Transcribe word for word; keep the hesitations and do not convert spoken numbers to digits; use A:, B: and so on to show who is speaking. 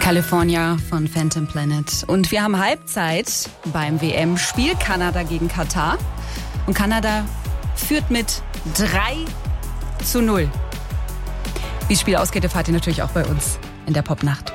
A: California von Phantom Planet. Und wir haben Halbzeit beim W M-Spiel Kanada gegen Katar. Und Kanada führt mit drei zu null. Wie das Spiel ausgeht, erfahrt ihr natürlich auch bei uns in der Popnacht.